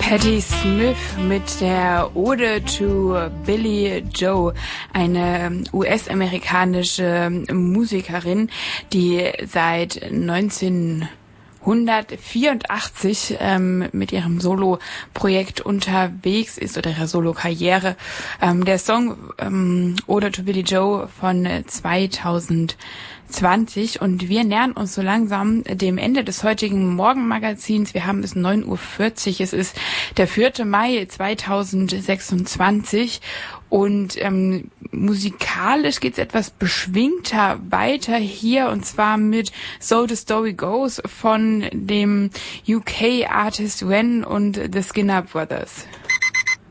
Patti Smith mit der Ode to Billie Joe, eine US-amerikanische Musikerin, die seit 1984 mit ihrem Solo-Projekt unterwegs ist oder ihrer Solo-Karriere. Der Song Ode to Billie Joe von 2020 und wir nähern uns so langsam dem Ende des heutigen Morgenmagazins. Wir haben bis 9:40 Uhr. Es ist der 4. Mai 2026 und musikalisch geht's etwas beschwingter weiter hier und zwar mit So the Story Goes von dem UK-Artist When und The Skinner Brothers.